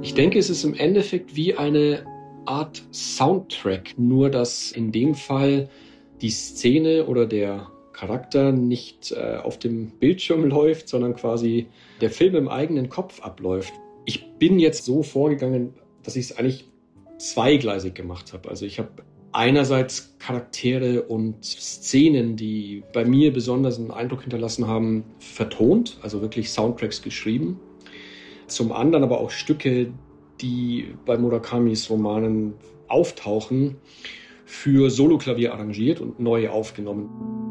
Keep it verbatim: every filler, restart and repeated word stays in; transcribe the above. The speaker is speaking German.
Ich denke, es ist im Endeffekt wie eine Art Soundtrack, nur dass in dem Fall die Szene oder der Charakter nicht äh, auf dem Bildschirm läuft, sondern quasi der Film im eigenen Kopf abläuft. Ich bin jetzt so vorgegangen, dass ich es eigentlich zweigleisig gemacht habe. Also ich habe einerseits Charaktere und Szenen, die bei mir besonders einen Eindruck hinterlassen haben, vertont, also wirklich Soundtracks geschrieben. Zum anderen aber auch Stücke, die bei Murakamis Romanen auftauchen, für Soloklavier arrangiert und neu aufgenommen.